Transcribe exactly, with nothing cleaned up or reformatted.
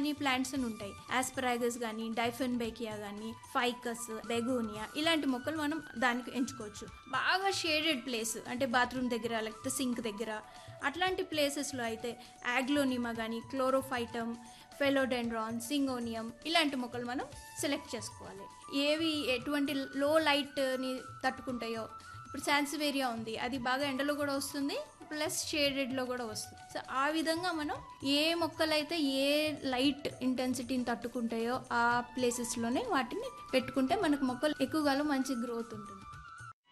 Money plants అని ఉంటాయి. Asparagus కానీ, డైఫెన్బేకియా కానీ, ఫైకస్, బెగోనియా ఇలాంటి మొక్కలు మనం దానికి ఎంచుకోవచ్చు. బాగా షేడెడ్ ప్లేస్ అంటే బాత్రూమ్ దగ్గర లేకపోతే సింక్ దగ్గర అట్లాంటి ప్లేసెస్లో అయితే యాగ్లోనిమా కానీ, క్లోరోఫైటమ్, ఫెలోడెండ్రాన్, సింగోనియం ఇలాంటి మొక్కలు మనం సెలెక్ట్ చేసుకోవాలి. ఏవి ఎటువంటి లో లైట్ని తట్టుకుంటాయో, ఇప్పుడు సాన్సివేరియా ఉంది, అది బాగా ఎండలో కూడా వస్తుంది ప్లస్ షేడెడ్లో కూడా వస్తుంది. సో ఆ విధంగా మనం ఏ మొక్కలైతే ఏ లైట్ ఇంటెన్సిటీని తట్టుకుంటాయో ఆ ప్లేసెస్లోనే వాటిని పెట్టుకుంటే మనకు మొక్కలు ఎక్కువ కాలం మంచి గ్రోత్ ఉంటుంది.